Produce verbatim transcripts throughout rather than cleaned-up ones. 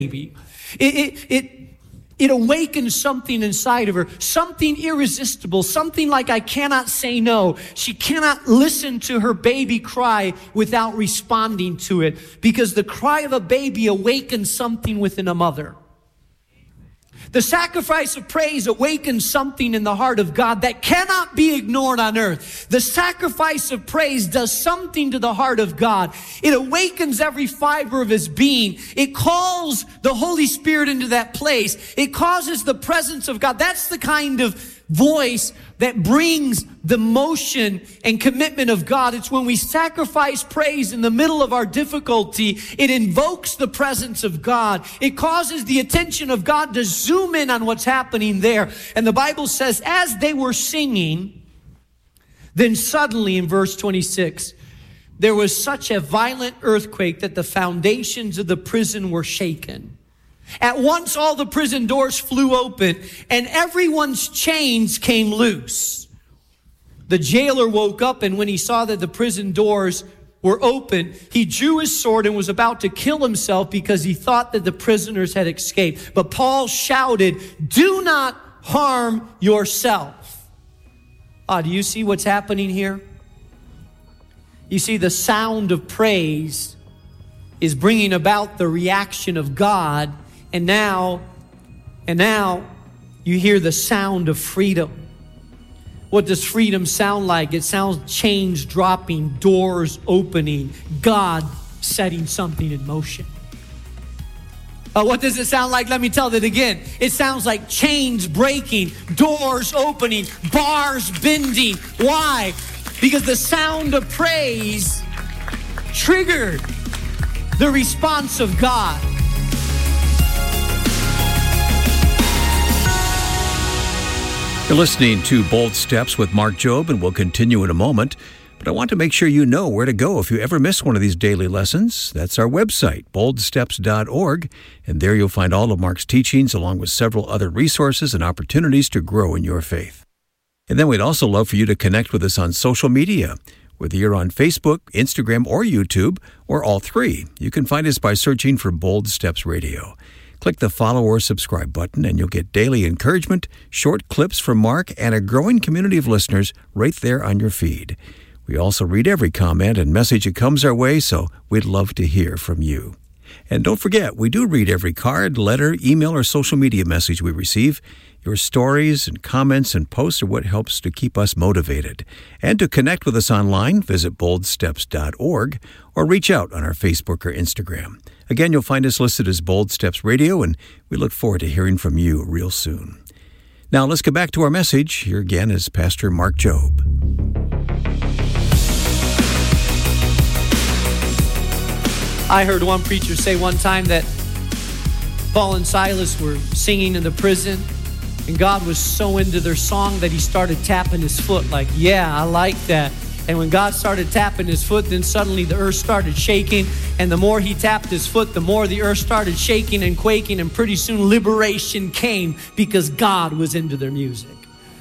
It, it, it, it awakens something inside of her, something irresistible, something like I cannot say no. She cannot listen to her baby cry without responding to it, because the cry of a baby awakens something within a mother. The sacrifice of praise awakens something in the heart of God that cannot be ignored on earth. The sacrifice of praise does something to the heart of God. It awakens every fiber of his being. It calls the Holy Spirit into that place. It causes the presence of God. That's the kind of voice that brings the motion and commitment of God. It's when we sacrifice praise in the middle of our difficulty. It invokes the presence of God. It causes the attention of God to zoom in on what's happening there. And the Bible says, as they were singing, then suddenly in verse twenty-six, there was such a violent earthquake that the foundations of the prison were shaken. At once all the prison doors flew open and everyone's chains came loose. The jailer woke up, and when he saw that the prison doors were open, he drew his sword and was about to kill himself because he thought that the prisoners had escaped. But Paul shouted, "Do not harm yourself." Ah, do you see what's happening here? You see, the sound of praise is bringing about the reaction of God. And now, and now you hear the sound of freedom. What does freedom sound like? It sounds chains dropping, doors opening, God setting something in motion. Uh, what does it sound like? Let me tell it again. It sounds like chains breaking, doors opening, bars bending. Why? Because the sound of praise triggered the response of God. You're listening to Bold Steps with Mark Jobe, and we'll continue in a moment. But I want to make sure you know where to go if you ever miss one of these daily lessons. That's our website, bold steps dot org, and there you'll find all of Mark's teachings along with several other resources and opportunities to grow in your faith. And then we'd also love for you to connect with us on social media. Whether you're on Facebook, Instagram, or YouTube, or all three, you can find us by searching for Bold Steps Radio. Click the follow or subscribe button and you'll get daily encouragement, short clips from Mark, and a growing community of listeners right there on your feed. We also read every comment and message that comes our way, so we'd love to hear from you. And don't forget, we do read every card, letter, email, or social media message we receive. Your stories and comments and posts are what helps to keep us motivated. And to connect with us online, visit bold steps dot org or reach out on our Facebook or Instagram. Again, you'll find us listed as Bold Steps Radio, and we look forward to hearing from you real soon. Now, let's get back to our message. Here again is Pastor Mark Jobe. I heard one preacher say one time that Paul and Silas were singing in the prison, and God was so into their song that he started tapping his foot like, yeah, I like that. And when God started tapping his foot, then suddenly the earth started shaking. And the more he tapped his foot, the more the earth started shaking and quaking. And pretty soon liberation came because God was into their music.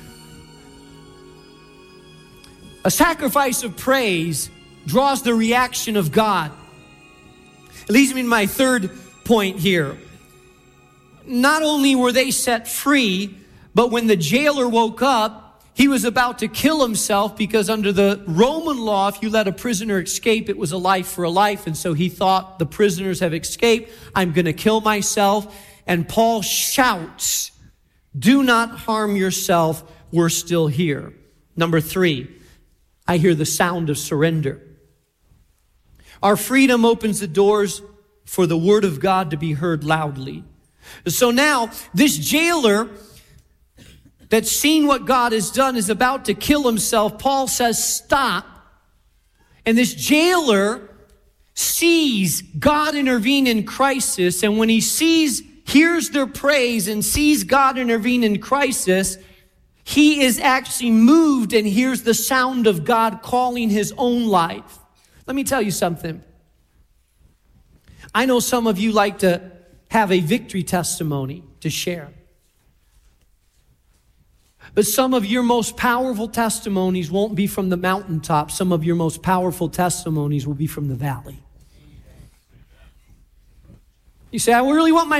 A sacrifice of praise draws the reaction of God. It leads me to my third point here. Not only were they set free, but when the jailer woke up, he was about to kill himself, because under the Roman law, if you let a prisoner escape, it was a life for a life. And so he thought, the prisoners have escaped, I'm going to kill myself. And Paul shouts, "Do not harm yourself, we're still here." Number three, I hear the sound of surrender. Our freedom opens the doors for the word of God to be heard loudly. So now, this jailer that's seen what God has done is about to kill himself. Paul says, stop. And this jailer sees God intervene in crisis. And when he sees, hears their praise and sees God intervene in crisis, he is actually moved and hears the sound of God calling his own life. Let me tell you something. I know some of you like to have a victory testimony to share. But some of your most powerful testimonies won't be from the mountaintop. Some of your most powerful testimonies will be from the valley. You say, I really want my